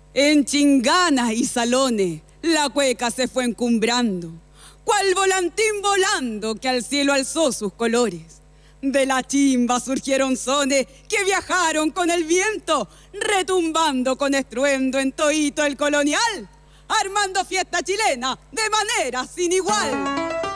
En chinganas y salones la cueca se fue encumbrando, cual volantín volando que al cielo alzó sus colores. De la chimba surgieron sones que viajaron con el viento, retumbando con estruendo en toito el colonial, armando fiesta chilena de manera sin igual.